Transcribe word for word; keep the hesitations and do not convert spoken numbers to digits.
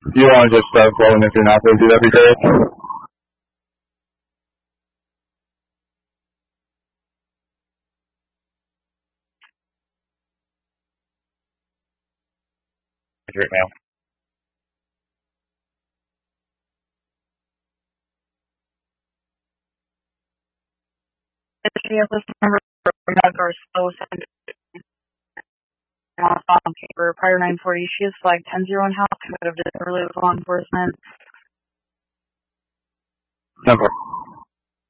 If you want to just start flowing if you're not busy, that'd be great. Great, man. This number or slow send on paper prior nine forty. She is flagged ten zero and half competitive early with law enforcement. Number.